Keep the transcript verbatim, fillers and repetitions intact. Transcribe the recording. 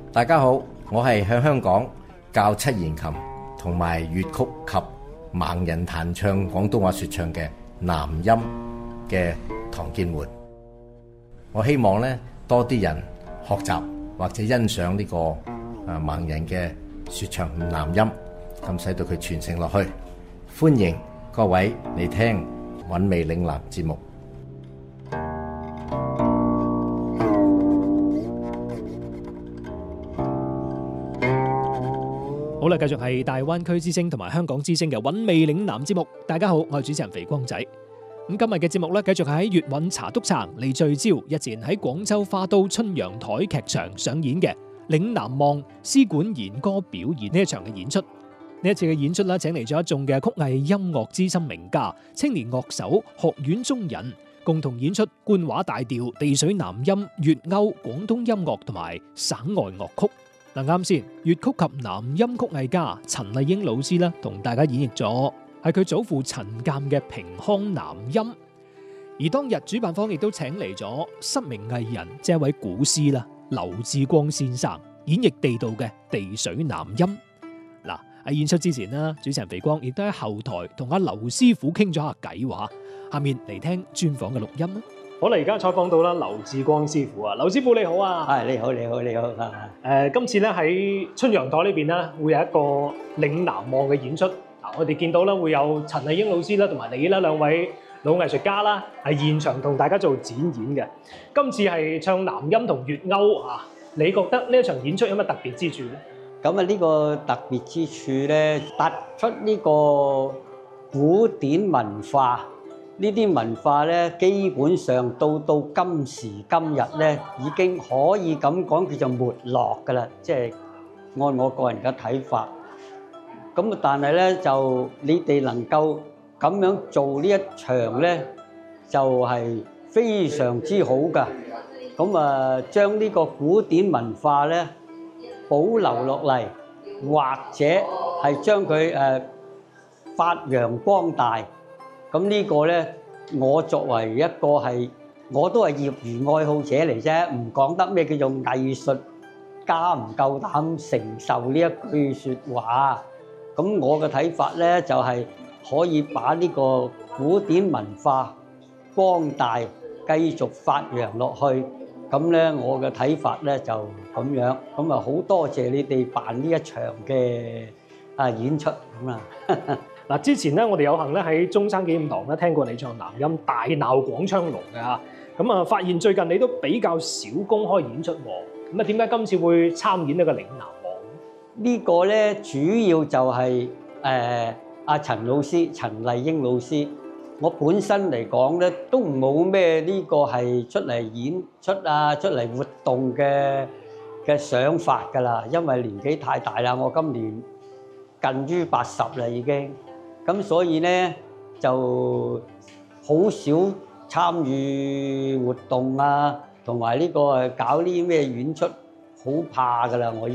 大家好，我係向香港教七弦琴同埋粵曲及盲人彈唱廣東話說唱嘅南音嘅唐建媛。我希望咧多啲人學習或者欣賞呢個啊盲人嘅說唱南音，咁使到佢傳承落去。歡迎各位嚟聽韻味嶺南節目。 好啦，繼續係大灣區之聲同埋香港之聲嘅韻味嶺南節目。大家好，我係主持人肥光仔。咁今日嘅節目咧，繼續係喺粵韻茶篤撐嚟聚焦日前喺廣州花都春陽台劇場上演嘅《嶺南望》絲管弦歌表演呢一場嘅演出。呢一次嘅演出啦，請嚟咗一眾嘅曲藝音樂資深名家、青年樂手、學院中人，共同演出官話大調、地水南音、粵謳、廣東音樂同埋省外樂曲。嗱，啱先，粵曲及南音曲藝家陳麗英老師咧，同大家演繹咗係佢祖父陳鑑嘅平腔南音。而當日主辦方亦都請嚟咗失明藝人，即係一位古師啦，劉志光先生演繹地道嘅地水南音。嗱，喺演出之前啦，主持人肥光亦都喺後台同阿劉師傅傾咗下偈話，下面嚟聽專訪嘅錄音啦。好啦，而家採訪到啦，劉志光師傅啊，劉師傅你好啊， 係你好，你好，你好啊！ 誒、呃，今次咧喺春陽台呢邊咧，會有一個嶺南望嘅演出。嗱，我哋見到咧會有陳麗英老師啦，同埋你啦兩位老藝術家啦，係現場同大家做展演嘅。今次係唱南音同粵謳啊，你覺得呢一場演出有乜特別之處咧？ 咁啊，呢個特別之處咧，突出呢個古典文化。呢啲文化咧，基本上到到今時今日咧，已經可以咁講叫做沒落㗎啦。即係按我個人嘅睇法。咁啊，但係咧就你哋能夠咁樣做呢一場咧，就係非常之好㗎。咁啊，將呢個古典文化咧保留落嚟，或者係將佢誒發揚光大。咁呢個咧，我作為一個係，我都係業餘愛好者嚟啫，唔講得咩叫做藝術家，唔夠膽承受呢一句説話。咁我嘅睇法咧，就係可以把呢個古典文化光大，繼續發揚落去。咁咧，我嘅睇法咧就咁樣。咁啊，好多謝你哋辦呢一場嘅啊演出咁啊。 嗱，之前咧，我哋有幸咧喺中山紀念堂咧聽過你唱南音《大鬧廣昌隆》嘅嚇，咁啊發現最近你都比較少公開演出喎，咁啊點解今次會參演呢個嶺南望？ 呢個咧主要就係誒阿陳老師陳麗英老師，我本身嚟講咧都冇咩呢個係出嚟演出啊出嚟活動嘅嘅想法㗎啦，因為年紀太大啦，我今年近於八十啦已經。咁所以咧就好少參與活動啊，同埋呢個誒搞啲咩演出，好怕㗎啦我。